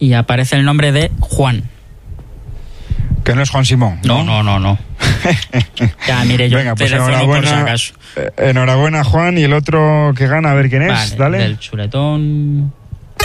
y aparece el nombre de Juan. Que no es Juan Simón. No. Ya, mire, yo venga, pues teléfono por si acaso. Enhorabuena, Juan. Y el otro que gana, a ver quién es. Vale, Dale. del chuletón.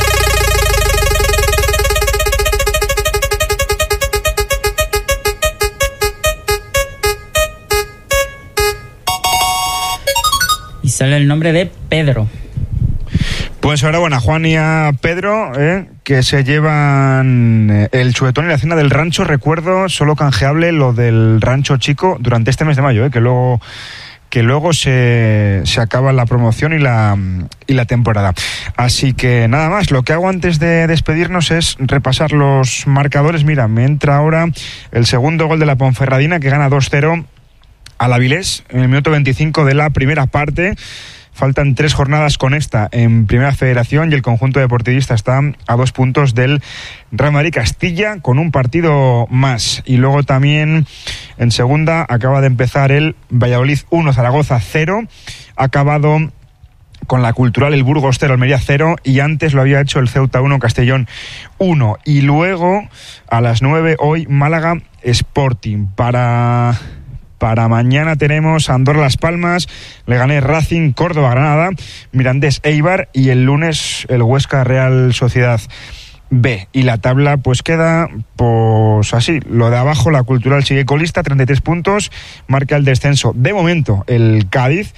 Y sale el nombre de Pedro. Pues enhorabuena, Juan, y a Pedro, que se llevan el chuletón y la cena del rancho. Recuerdo, solo canjeable lo del rancho chico durante este mes de mayo, que luego se acaba la promoción y la temporada. Así que nada más, lo que hago antes de despedirnos es repasar los marcadores. Mira, me entra ahora el segundo gol de la Ponferradina, que gana 2-0 al Avilés en el minuto 25 de la primera parte. Faltan 3 jornadas con esta en Primera Federación y el conjunto deportivista está a 2 puntos del Real Madrid Castilla con un partido más. Y luego también en segunda acaba de empezar el Valladolid 1, Zaragoza 0. Ha acabado con la Cultural el Burgos 0, Almería 0, y antes lo había hecho el Ceuta 1, Castellón 1. Y luego a las 9 hoy Málaga Sporting. Para mañana tenemos Andorra Las Palmas, Leganés Racing, Córdoba Granada, Mirandés Eibar y el lunes el Huesca Real Sociedad B. Y la tabla pues queda pues así, lo de abajo, la Cultural sigue colista, 33 puntos, marca el descenso. De momento el Cádiz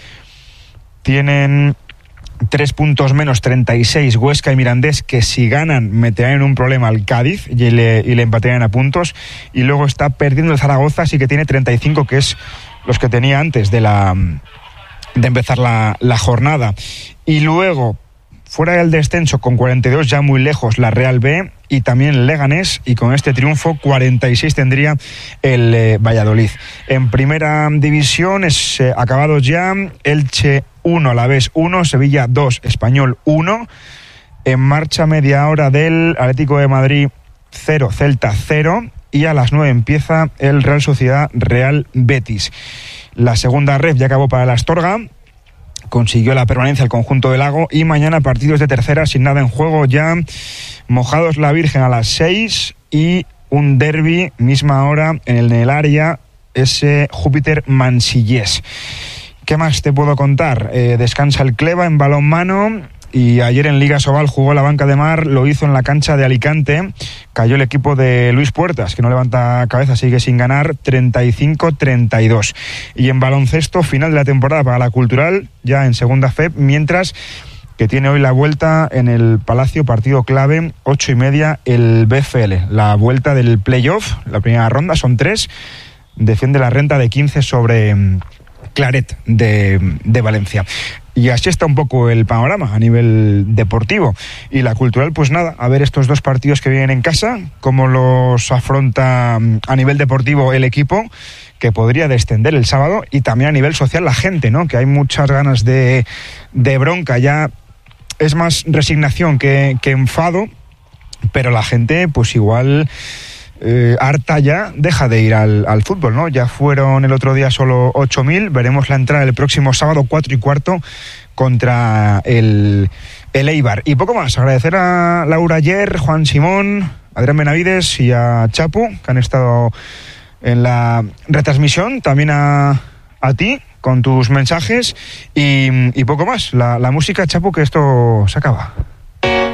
tienen 3 puntos menos, 36 Huesca y Mirandés, que si ganan meterán en un problema al Cádiz y le empatarían a puntos. Y luego está perdiendo el Zaragoza, así que tiene 35, que es los que tenía antes de empezar la jornada. Y luego, fuera del descenso, con 42, ya muy lejos, la Real B y también el Leganés, y con este triunfo 46 tendría el Valladolid. En primera división es acabado ya Elche 1, Alavés 1, Sevilla 2, Español 1. En marcha media hora del Atlético de Madrid 0, Celta 0. Y a las 9 empieza el Real Sociedad Real Betis. La segunda ref ya acabó para el Astorga. Consiguió la permanencia el conjunto del Lago. Y mañana partidos de tercera sin nada en juego ya. Mojados la Virgen a las 6 y un derbi misma hora en el área, ese Júpiter Mansillés. ¿Qué más te puedo contar? Descansa el Cleva en balonmano y ayer en Liga Sobal jugó la Banca de Mar, lo hizo en la cancha de Alicante. Cayó el equipo de Luis Puertas, que no levanta cabeza, sigue sin ganar, 35-32. Y en baloncesto, final de la temporada para la Cultural, ya en segunda FEP, mientras que tiene hoy la vuelta en el Palacio, partido clave, 8:30, el BFL. La vuelta del playoff, la primera ronda, son 3. Defiende la renta de 15 sobre Claret de Valencia. Y así está un poco el panorama a nivel deportivo. Y la Cultural, pues nada, a ver estos 2 partidos que vienen en casa, cómo los afronta a nivel deportivo el equipo, que podría descender el sábado, y también a nivel social la gente, ¿no? Que hay muchas ganas de bronca, ya es más resignación que enfado, pero la gente pues igual harta ya deja de ir al fútbol, ¿no? Ya fueron el otro día solo 8.000, veremos la entrada el próximo sábado 4:15 contra el Eibar. Y poco más, agradecer a Laura Ayer, Juan Simón, Adrián Benavides y a Chapu, que han estado en la retransmisión, también a ti con tus mensajes y poco más. La música, Chapu, que esto se acaba.